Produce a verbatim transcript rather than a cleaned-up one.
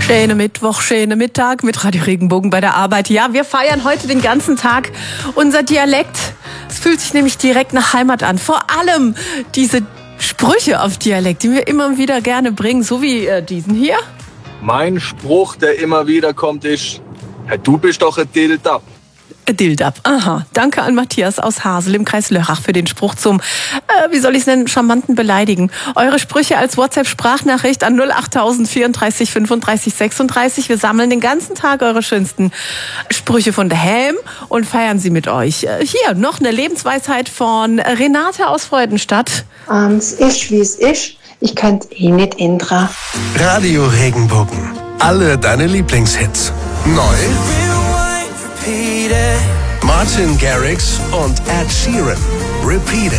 Schöne Mittwoch, schöne Mittag mit Radio Regenbogen bei der Arbeit. Ja, wir feiern heute den ganzen Tag unser Dialekt. Es fühlt sich nämlich direkt nach Heimat an. Vor allem diese Sprüche auf Dialekt, die wir immer wieder gerne bringen, so wie äh, diesen hier. Mein Spruch, der immer wieder kommt, ist: hey, du bist doch ein Dildab. Dildab, aha. Danke an Matthias aus Hasel im Kreis Lörrach für den Spruch zum, äh, wie soll ich es nennen, charmanten Beleidigen. Eure Sprüche als WhatsApp-Sprachnachricht an null acht tausend vierunddreißig fünfunddreißig sechsunddreißig. Wir sammeln den ganzen Tag eure schönsten Sprüche von daheim und feiern sie mit euch. Äh, hier noch eine Lebensweisheit von Renate aus Freudenstadt. Ähm, es ist, wie es ist. Ich kann es eh nicht ändern. Radio Regenbogen. Alle deine Lieblingshits. Neu. Martin Garrix und Ed Sheeran. Repeat It.